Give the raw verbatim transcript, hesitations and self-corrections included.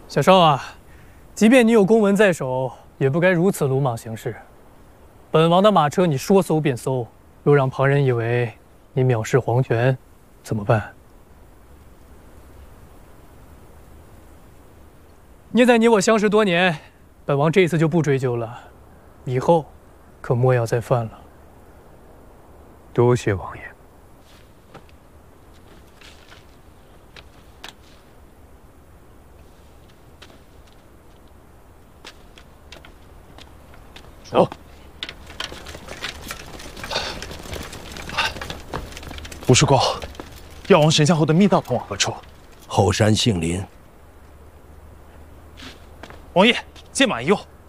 小少啊，即便你有公文在手，也不该如此鲁莽行事。本王的马车你说搜便搜，若让旁人以为你藐视皇权，怎么办？孽在你我相识多年，本王这一次就不追究了，以后可莫要再犯了。 多谢王爷。 走。 吴叔公，药王神像后的密道通往何处？ 后山杏林。 王爷，借马一用。